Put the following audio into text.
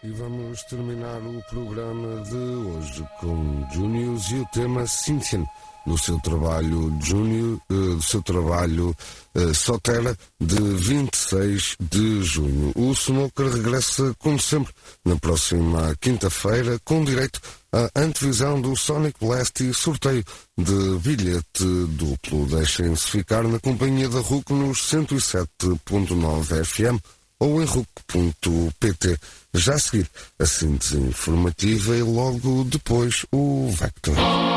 E vamos terminar o programa de hoje com Junius e o tema Cynthian, do seu trabalho Sotera, de 26 de junho. O Smoker regressa, como sempre, na próxima quinta-feira, com direito à antevisão do Sonic Blast e sorteio de bilhete duplo. Deixem-se ficar na companhia da RUC nos 107.9 FM ou em RUC.pt. Já a seguir, a síntese informativa e logo depois o Vector.